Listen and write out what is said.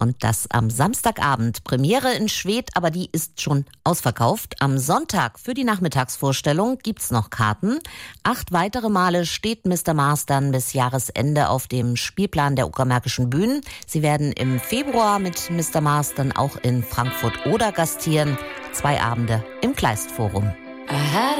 Und das am Samstagabend. Premiere in Schwedt, aber die ist schon ausverkauft. Am Sonntag für die Nachmittagsvorstellung gibt's noch Karten. 8 weitere Male steht Mr. Mars dann bis Jahresende auf dem Spielplan der Uckermärkischen Bühnen. Sie werden im Februar mit Mr. Mars dann auch in Frankfurt-Oder gastieren. 2 Abende im Kleistforum. I had